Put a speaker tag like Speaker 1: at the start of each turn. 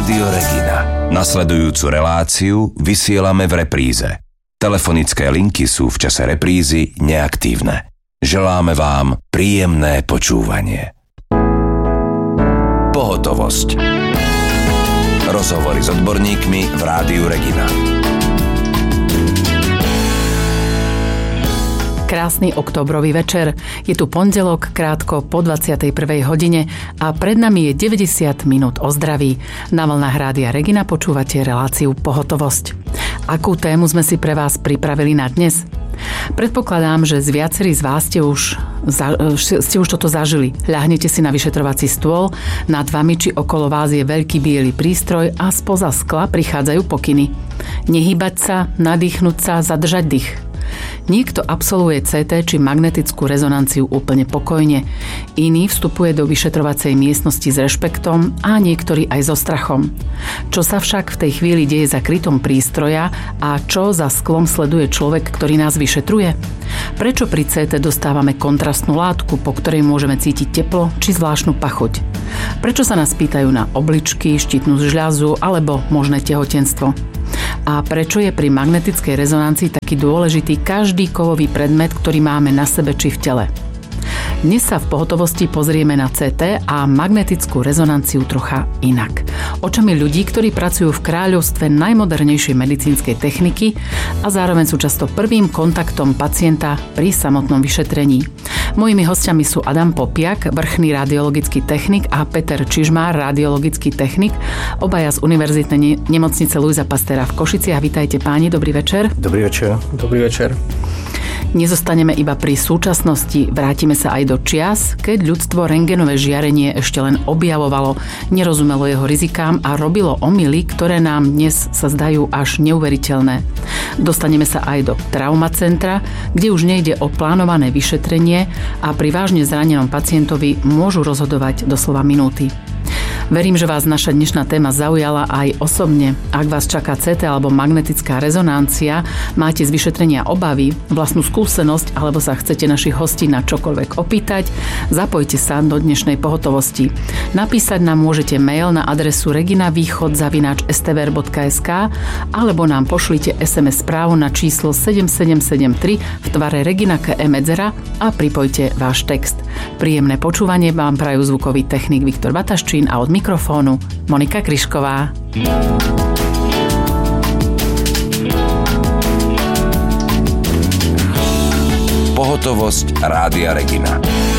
Speaker 1: Rádio Regina. Nasledujúcu reláciu vysielame v repríze. Telefonické linky sú v čase reprízy neaktívne. Želáme vám príjemné počúvanie. Pohotovosť. Rozhovory s odborníkmi v Rádiu Regina.
Speaker 2: Krásny októbrový večer. Je tu pondelok, krátko po 21. hodine a pred nami je 90 minút o zdraví. Na vlnách Rádia Regina počúvate reláciu Pohotovosť. Akú tému sme si pre vás pripravili na dnes? Predpokladám, že z viacerí z vás ste už toto zažili. Ľahnete si na vyšetrovací stôl, nad vami či okolo vás je veľký biely prístroj a spoza skla prichádzajú pokyny. Nehýbať sa, nadýchnuť sa, zadržať dých. Niekto absolvuje CT či magnetickú rezonanciu úplne pokojne, iný vstupuje do vyšetrovacej miestnosti s rešpektom a niektorý aj so strachom. Čo sa však v tej chvíli deje za krytom prístroja a čo za sklom sleduje človek, ktorý nás vyšetruje? Prečo pri CT dostávame kontrastnú látku, po ktorej môžeme cítiť teplo či zvláštnu pachuť? Prečo sa nás pýtajú na obličky, štítnu žľazu alebo možné tehotenstvo? A prečo je pri magnetickej rezonancii taký dôležitý každý kovový predmet, ktorý máme na sebe či v tele? Dnes sa v pohotovosti pozrieme na CT a magnetickú rezonanciu trocha inak. Očami ľudí, ktorí pracujú v kráľovstve najmodernejšej medicínskej techniky a zároveň sú často prvým kontaktom pacienta pri samotnom vyšetrení. Mojimi hostiami sú Adam Popiak, vrchný radiologický technik, a Peter Čižmár, radiologický technik, obaja z Univerzitnej nemocnice Luisa Pastéra v Košiciach. Vitajte páni, dobrý večer.
Speaker 3: Dobrý večer. Dobrý večer.
Speaker 2: Nezostaneme iba pri súčasnosti, vrátime sa aj do čias, keď ľudstvo rentgenové žiarenie ešte len objavovalo, nerozumelo jeho rizikám a robilo omyly, ktoré nám dnes sa zdajú až neuveriteľné. Dostaneme sa aj do traumacentra, kde už nejde o plánované vyšetrenie a pri vážne zranenom pacientovi môžu rozhodovať doslova minúty. Verím, že vás naša dnešná téma zaujala aj osobne. Ak vás čaká CT alebo magnetická rezonancia, máte z vyšetrenia obavy, vlastnú skúsenosť alebo sa chcete našich hostí na čokoľvek opýtať, zapojte sa do dnešnej pohotovosti. Napísať nám môžete mail na adresu regina.vihod@stvr.sk alebo nám pošlite SMS správu na číslo 7773 v tvare Regina K.E. Medzera a pripojte váš text. Príjemné počúvanie vám prajú zvukový technik Viktor Bataščín a od mikrofónu Monika Kryšková.
Speaker 1: Pohotovosť Rádia Regina.